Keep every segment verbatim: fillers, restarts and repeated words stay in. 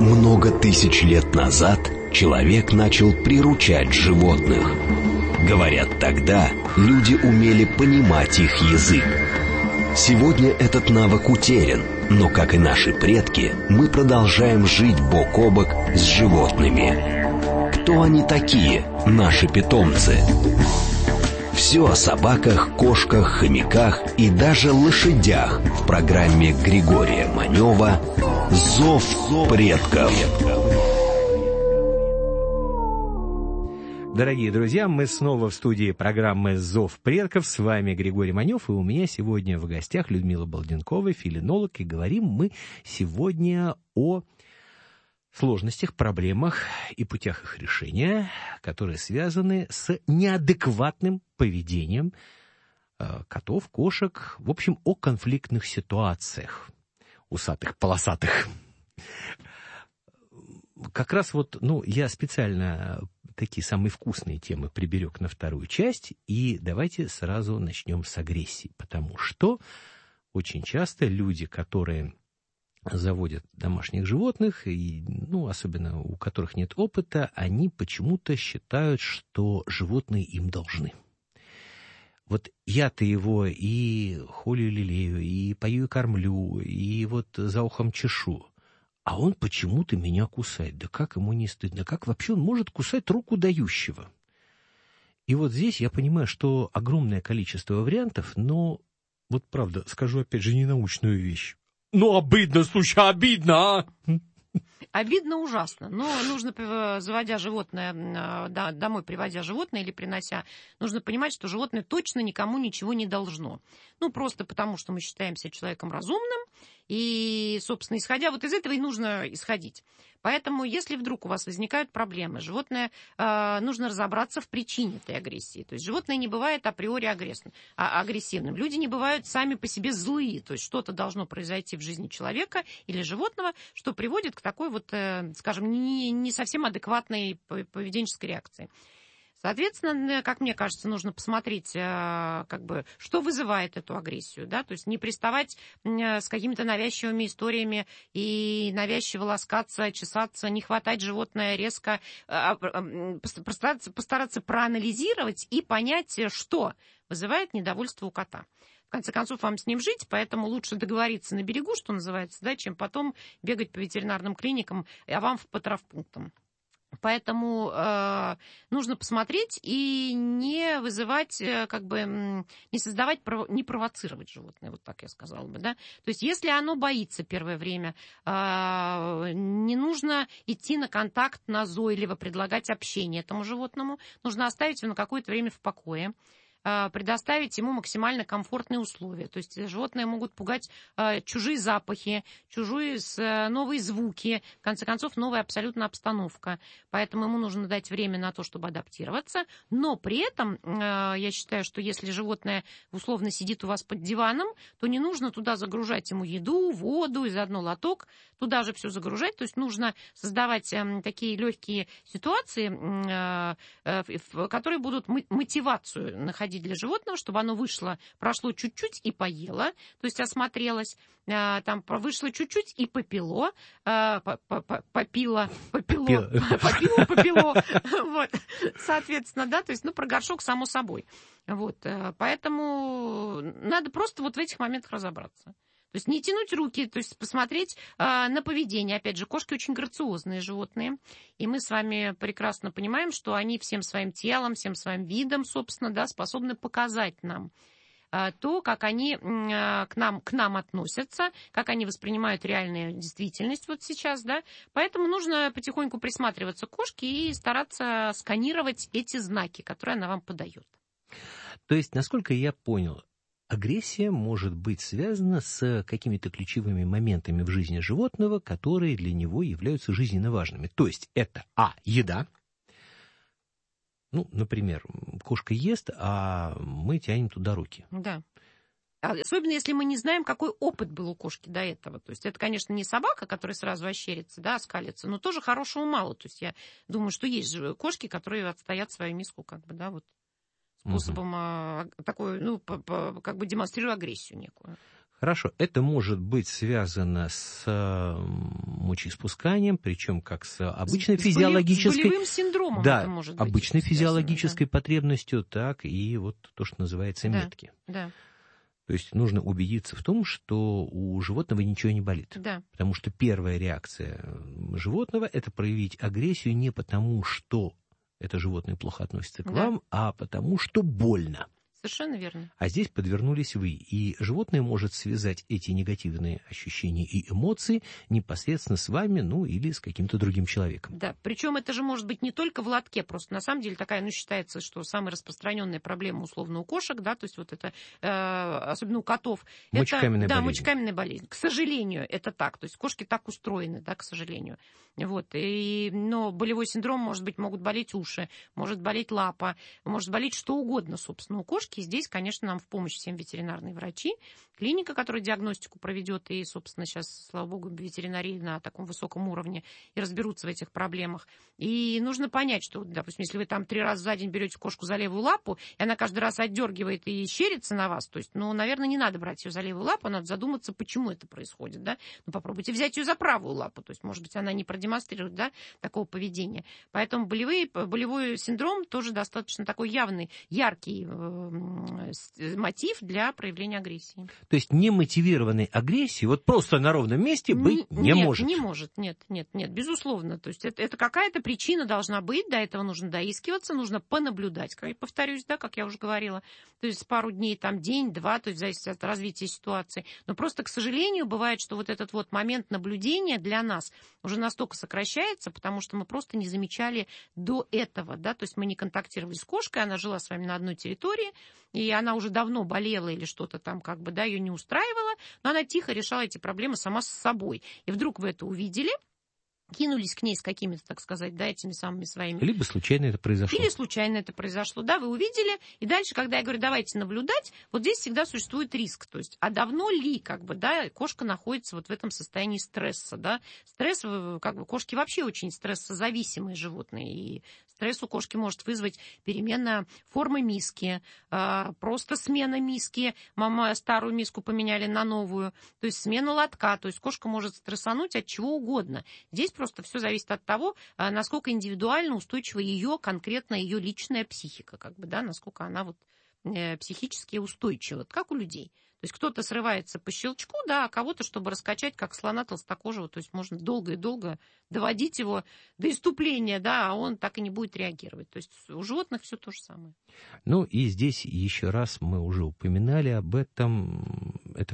Много тысяч лет назад человек начал приручать животных. Говорят, тогда люди умели понимать их язык. Сегодня этот навык утерян, но, как и наши предки, мы продолжаем жить бок о бок с животными. Кто они такие, наши питомцы? Все о собаках, кошках, хомяках и даже лошадях в программе Григория Манева «Зов предков». Дорогие друзья, мы снова в студии программы «Зов предков». С вами Григорий Манев, и у меня сегодня в гостях Людмила Балденкова, филинолог, и говорим мы сегодня о сложностях, проблемах и путях их решения, которые связаны с неадекватным поведением э, котов, кошек, в общем, о конфликтных ситуациях, усатых, полосатых. Как раз вот, ну, я специально такие самые вкусные темы приберег на вторую часть, и давайте сразу начнем с агрессии, потому что очень часто люди, которые заводят домашних животных, и, ну, особенно у которых нет опыта, они почему-то считают, что животные им должны. Вот я-то его и холю лелею, и пою и кормлю, и вот за ухом чешу, а он почему-то меня кусает. Да как ему не стыдно? Как вообще он может кусать руку дающего? И вот здесь я понимаю, что огромное количество вариантов, но вот правда, скажу опять же ненаучную вещь. Ну, обидно, слушай, обидно, а! Обидно ужасно, но нужно, заводя животное, да, домой приводя животное или принося, нужно понимать, что животное точно никому ничего не должно. Ну, просто потому, что мы считаем себя человеком разумным, и, собственно, исходя вот из этого и нужно исходить. Поэтому, если вдруг у вас возникают проблемы, животное, э, нужно разобраться в причине этой агрессии. То есть животное не бывает априори агрессивным, а, агрессивным. Люди не бывают сами по себе злые. То есть что-то должно произойти в жизни человека или животного, что приводит к такой вот, э, скажем, не, не совсем адекватной поведенческой реакции. Соответственно, как мне кажется, нужно посмотреть, как бы, что вызывает эту агрессию, да, то есть не приставать с какими-то навязчивыми историями и навязчиво ласкаться, чесаться, не хватать животное резко, постараться, постараться проанализировать и понять, что вызывает недовольство у кота. В конце концов, вам с ним жить, поэтому лучше договориться на берегу, что называется, да, чем потом бегать по ветеринарным клиникам, а вам по травмпунктам. Поэтому э, нужно посмотреть и не вызывать, э, как бы, не создавать, не провоцировать животное, вот так я сказала бы, да. То есть, если оно боится первое время, э, не нужно идти на контакт назойливо, предлагать общение этому животному, нужно оставить его на какое-то время в покое, предоставить ему максимально комфортные условия. То есть животные могут пугать э, чужие запахи, чужие э, новые звуки, в конце концов, новая абсолютно обстановка. Поэтому ему нужно дать время на то, чтобы адаптироваться. Но при этом э, я считаю, что если животное условно сидит у вас под диваном, то не нужно туда загружать ему еду, воду и заодно лоток. Туда же все загружать. То есть нужно создавать э, такие легкие ситуации, э, э, которые будут мотивацию находить для животного, чтобы оно вышло, прошло чуть-чуть и поело, то есть осмотрелось, там вышло чуть-чуть и попило, попило, попило, попило, попило, вот, соответственно, да, то есть, ну, про горшок само собой, вот, поэтому надо просто вот в этих моментах разобраться. То есть не тянуть руки, то есть посмотреть э, на поведение. Опять же, кошки очень грациозные животные. И мы с вами прекрасно понимаем, что они всем своим телом, всем своим видом, собственно, да, способны показать нам э, то, как они э, к нам, к нам относятся, как они воспринимают реальную действительность вот сейчас, да. Поэтому нужно потихоньку присматриваться к кошке и стараться сканировать эти знаки, которые она вам подает. То есть, насколько я понял, агрессия может быть связана с какими-то ключевыми моментами в жизни животного, которые для него являются жизненно важными. То есть это а. еда. Ну, например, кошка ест, а мы тянем туда руки. Да. Особенно, если мы не знаем, какой опыт был у кошки до этого. То есть это, конечно, не собака, которая сразу ощерится, да, оскалится, но тоже хорошего мало. То есть я думаю, что есть же кошки, которые отстоят свою миску, как бы, да, вот. Способом угу. такой, ну, по, по, как бы демонстрируя агрессию некую. Хорошо, это может быть связано с мочеиспусканием, причем как с обычной с, физиологической... С болевым синдромом да, это может быть обычной связано, физиологической да. потребностью, так и вот то, что называется Да, метки. да. То есть нужно убедиться в том, что у животного ничего не болит. Да. Потому что первая реакция животного – это проявить агрессию не потому, что это животное плохо относится к Да. вам, а потому, что больно. Совершенно верно. А здесь подвернулись вы. И животное может связать эти негативные ощущения и эмоции непосредственно с вами, ну, или с каким-то другим человеком. Да, причем это же может быть не только в лотке, просто на самом деле такая, ну, считается, что самая распространенная проблема условно у кошек, да, то есть вот это, э, особенно у котов. Мочекаменная это, болезнь. Да, мочекаменная болезнь. К сожалению, это так, то есть кошки так устроены, да, к сожалению. Вот, и, но болевой синдром, может быть, могут болеть уши, может болеть лапа, может болеть что угодно, собственно, у кошки. И здесь, конечно, нам в помощь всем ветеринарные врачи, клиника, которая диагностику проведет, и, собственно, сейчас, слава богу, ветеринарии на таком высоком уровне и разберутся в этих проблемах. И нужно понять, что, допустим, если вы там три раза за день берете кошку за левую лапу, и она каждый раз отдергивает и щерится на вас, то есть, ну, наверное, не надо брать ее за левую лапу, надо задуматься, почему это происходит, да. Ну, попробуйте взять ее за правую лапу, то есть, может быть, она не продемонстрирует, да, такого поведения. Поэтому болевые, болевой синдром тоже достаточно такой явный, яркий э, мотив для проявления агрессии. То есть немотивированной агрессии вот просто на ровном месте быть не, не не нет, может. Не может, нет, нет, нет, безусловно. То есть это, это какая-то причина должна быть, до этого нужно доискиваться, нужно понаблюдать, как я повторюсь, да, как я уже говорила. То есть пару дней, там, день-два, то есть в зависимости от развития ситуации. Но просто, к сожалению, бывает, что вот этот вот момент наблюдения для нас уже настолько сокращается, потому что мы просто не замечали до этого, да, то есть мы не контактировали с кошкой, она жила с вами на одной территории, и она уже давно болела или что-то там, как бы, да, ее не устраивало, но она тихо решала эти проблемы сама с собой. И вдруг вы это увидели, кинулись к ней с какими-то, так сказать, да, этими самыми своими... Либо случайно это произошло. Или случайно это произошло, да, вы увидели, и дальше, когда я говорю, давайте наблюдать, вот здесь всегда существует риск, то есть, а давно ли, как бы, да, кошка находится вот в этом состоянии стресса, да, стресс, как бы, кошки вообще очень стрессозависимые животные, и стресс у кошки может вызвать перемена формы миски, просто смена миски, мама старую миску поменяли на новую, то есть смена лотка, то есть кошка может стрессануть от чего угодно. Здесь просто все зависит от того, насколько индивидуально устойчива ее, конкретно ее личная психика, как бы, да, насколько она вот э, психически устойчива, как у людей. То есть кто-то срывается по щелчку, да, а кого-то, чтобы раскачать, как слона толстокожего, то есть можно долго и долго доводить его до исступления, да, а он так и не будет реагировать. То есть у животных все то же самое. Ну и здесь еще раз мы уже упоминали об этом. Это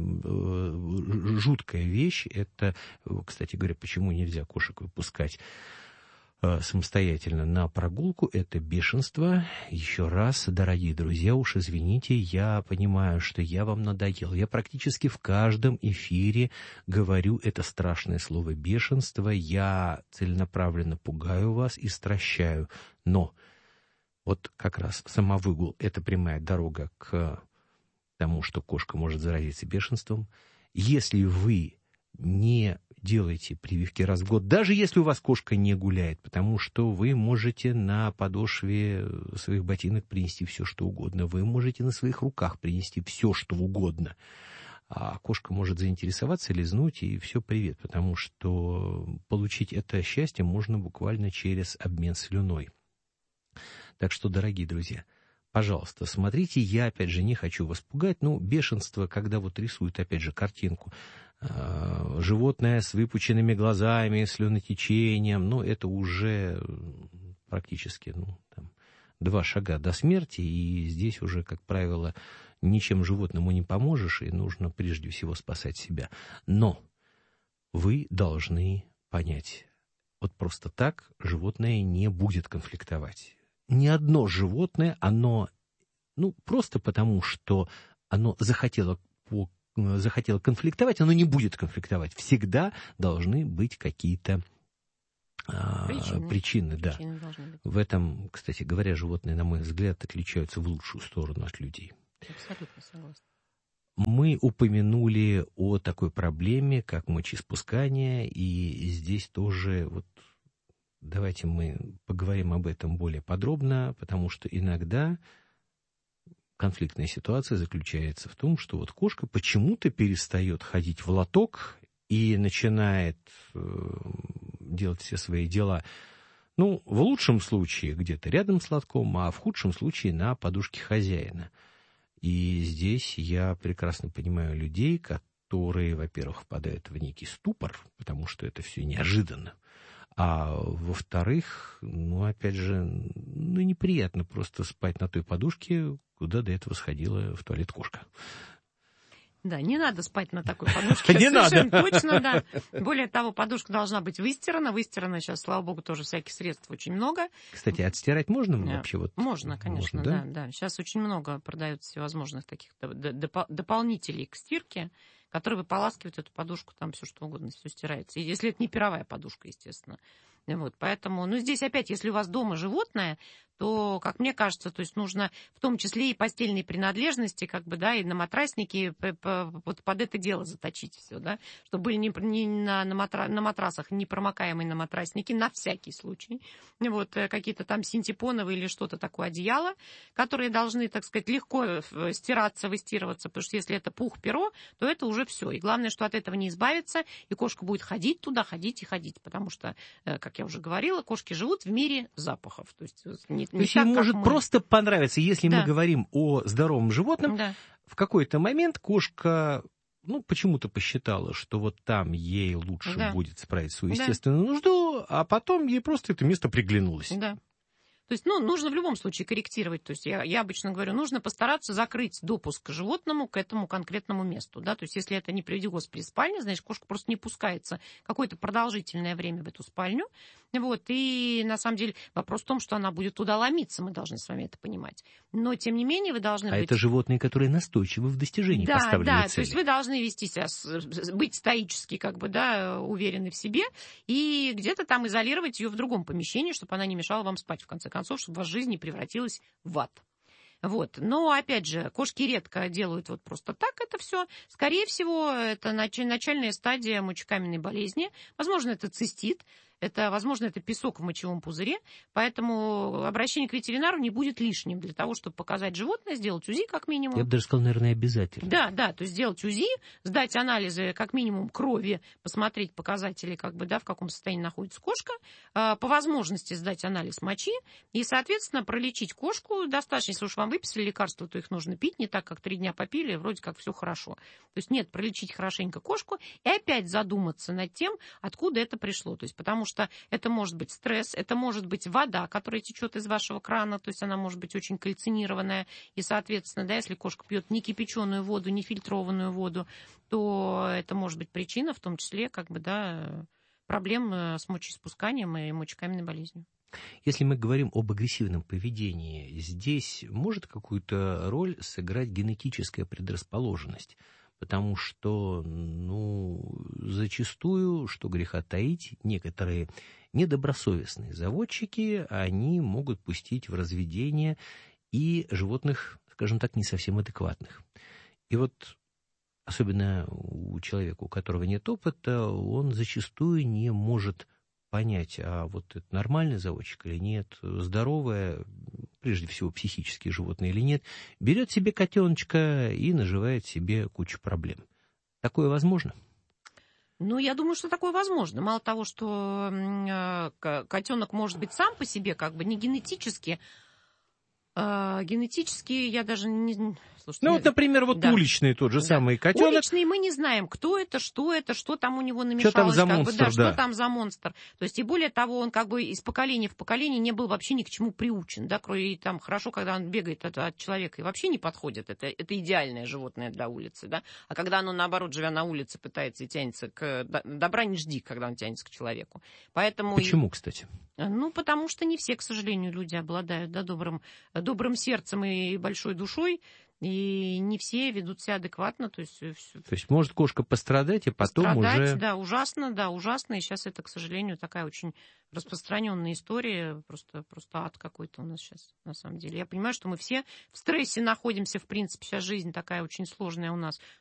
жуткая вещь. Это, кстати говоря, почему нельзя кошек выпускать самостоятельно на прогулку, это бешенство. Еще раз, дорогие друзья, уж извините, я понимаю, что я вам надоел. Я практически в каждом эфире говорю это страшное слово бешенство. Я целенаправленно пугаю вас и стращаю. Но вот как раз самовыгул — это прямая дорога к тому, что кошка может заразиться бешенством. Если вы не делайте прививки раз в год, даже если у вас кошка не гуляет, потому что вы можете на подошве своих ботинок принести все, что угодно, вы можете на своих руках принести все, что угодно, а кошка может заинтересоваться, лизнуть, и все, привет, потому что получить это счастье можно буквально через обмен слюной. Так что, дорогие друзья, пожалуйста, смотрите, я, опять же, не хочу вас пугать, но бешенство, когда вот рисуют, опять же, картинку, э, животное с выпученными глазами, слюнотечением, ну, это уже практически, ну, там, два шага до смерти, и здесь уже, как правило, ничем животному не поможешь, и нужно прежде всего спасать себя. Но вы должны понять, вот просто так животное не будет конфликтовать. Ни одно животное, оно, ну, просто потому, что оно захотело, по, захотело конфликтовать, оно не будет конфликтовать. Всегда должны быть какие-то а, причины. причины, да. Причины должны быть. В этом, кстати говоря, животные, на мой взгляд, отличаются в лучшую сторону от людей. Абсолютно согласна. Мы упомянули о такой проблеме, как мочеиспускание, и здесь тоже вот давайте мы поговорим об этом более подробно, потому что иногда конфликтная ситуация заключается в том, что вот кошка почему-то перестает ходить в лоток и начинает э, делать все свои дела, ну, в лучшем случае где-то рядом с лотком, а в худшем случае на подушке хозяина. И здесь я прекрасно понимаю людей, которые, во-первых, впадают в некий ступор, потому что это все неожиданно, а во-вторых, ну, опять же, ну, неприятно просто спать на той подушке, куда до этого сходила в туалет кошка. Да, не надо спать на такой подушке. Не Совершенно надо. точно, да. Более того, подушка должна быть выстирана. Выстирана сейчас, слава богу, тоже всяких средств очень много. Кстати, отстирать можно вообще? Вот? Можно, конечно, можно, да? да, да. Сейчас очень много продается всевозможных таких доп- дополнителей к стирке, которые выполаскивают эту подушку, там все что угодно, все стирается. И если это не перовая подушка, естественно. Вот, поэтому, ну, здесь опять, если у вас дома животное, то, как мне кажется, то есть нужно в том числе и постельные принадлежности, как бы, да, и на матрасники вот под это дело заточить все, да, чтобы были не, не на, на, матра, на матрасах непромокаемые на матрасники, на всякий случай. Вот, какие-то там синтепоновые или что-то такое одеяло, которые должны, так сказать, легко стираться, выстирываться, потому что если это пух-перо, то это уже все. И главное, что от этого не избавиться, и кошка будет ходить туда, ходить и ходить, потому что, как я уже говорила, кошки живут в мире запахов. То есть не, То не есть так, ей может мы. просто понравиться. Если Да. мы говорим о здоровом животном, Да. в какой-то момент кошка, ну, почему-то посчитала, что вот там ей лучше Да. будет справить свою Да. естественную нужду, а потом ей просто это место приглянулось. Да. То есть, ну, нужно в любом случае корректировать. То есть, я, я обычно говорю, нужно постараться закрыть допуск к животному, к этому конкретному месту. Да? То есть, если это, не приведи Господи, спальня, значит, кошка просто не пускается какое-то продолжительное время в эту спальню. Вот. И, на самом деле, вопрос в том, что она будет туда ломиться, мы должны с вами это понимать. Но, тем не менее, вы должны А быть... это животные, которые настойчивы в достижении Да, поставленной да, цели. то есть вы должны вести себя, быть стоически, как бы, да, уверены в себе, и где-то там изолировать ее в другом помещении, чтобы она не мешала вам спать, в конце концов, чтобы ваша жизнь не превратилась в ад. Вот. Но, опять же, кошки редко делают вот просто так это все. Скорее всего, это начальная стадия мочекаменной болезни. Возможно, это цистит. Это, возможно, это песок в мочевом пузыре, поэтому обращение к ветеринару не будет лишним для того, чтобы показать животное, сделать УЗИ как минимум. Я бы даже сказал, наверное, обязательно. Да, да, то есть сделать УЗИ, сдать анализы как минимум крови, посмотреть показатели, как бы, да, в каком состоянии находится кошка, по возможности сдать анализ мочи и, соответственно, пролечить кошку. Достаточно, если уж вам выписали лекарства, то их нужно пить, не так, как три дня попили, вроде как все хорошо. То есть нет, пролечить хорошенько кошку и опять задуматься над тем, откуда это пришло. То есть потому что это может быть стресс, это может быть вода, которая течет из вашего крана, то есть она может быть очень кальцинированная, и, соответственно, да, если кошка пьет не кипяченую воду, не фильтрованную воду, то это может быть причина, в том числе, как бы, да, проблем с мочеиспусканием и мочекаменной болезнью. Если мы говорим об агрессивном поведении, здесь может какую-то роль сыграть генетическая предрасположенность? Потому что, ну, зачастую, что греха таить, некоторые недобросовестные заводчики, они могут пустить в разведение и животных, скажем так, не совсем адекватных. И вот, особенно у человека, у которого нет опыта, он зачастую не может понять, а вот это нормальный заводчик или нет, здоровое, прежде всего психические животные или нет, берет себе котеночка и наживает себе кучу проблем. Такое возможно? Ну, я думаю, что такое возможно. Мало того, что э, котенок может быть сам по себе, как бы не генетически, э, генетически я даже не... Слушайте, ну, вот, например, вот да. уличный тот же да. самый котенок. Уличный мы не знаем, кто это, что это, что там у него намешалось. Что там за как монстр, бы, да, да. Что там за монстр. То есть, и более того, он как бы из поколения в поколение не был вообще ни к чему приучен. Да, кроме там хорошо, когда он бегает от, от человека и вообще не подходит. Это, это идеальное животное для улицы. Да? А когда оно, наоборот, живя на улице, пытается и тянется к... Добра не жди, когда он тянется к человеку. Поэтому Почему, и... кстати? Ну, потому что не все, к сожалению, люди обладают, да, добрым, добрым сердцем и большой душой. И не все ведут себя адекватно. То есть, то есть может кошка пострадать, и потом пострадать, уже... Да, ужасно, да, ужасно. И сейчас это, к сожалению, такая очень распространенная история. Просто, просто ад какой-то у нас сейчас, на самом деле. Я понимаю, что мы все в стрессе находимся, в принципе. Сейчас жизнь такая очень сложная у нас.